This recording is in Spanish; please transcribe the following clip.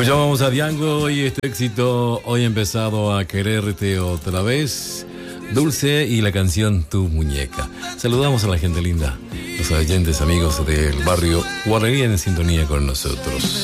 Escuchamos a Diango y este éxito, Hoy he empezado a quererte otra vez, Dulce, y la canción Tu Muñeca. Saludamos a la gente linda, los oyentes amigos del barrio Guarrería en sintonía con nosotros.